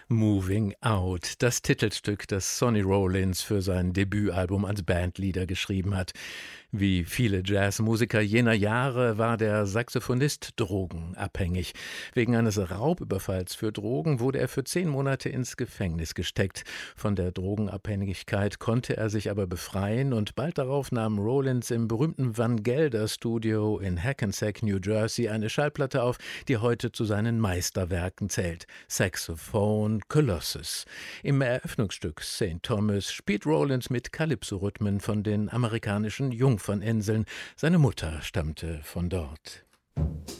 Moving Out, das Titelstück, das Sonny Rollins für sein Debütalbum als Bandleader geschrieben hat. Wie viele Jazzmusiker jener Jahre war der Saxophonist drogenabhängig. Wegen eines Raubüberfalls für Drogen wurde er für 10 Monate ins Gefängnis gesteckt. Von der Drogenabhängigkeit konnte er sich aber befreien und bald darauf nahm Rollins im berühmten Van Gelder Studio in Hackensack, New Jersey, eine Schallplatte auf, die heute zu seinen Meisterwerken zählt: Saxophone Colossus. Im Eröffnungsstück St. Thomas spielt Rollins mit Calypso-Rhythmen von den amerikanischen Jungferninseln. Seine Mutter stammte von dort.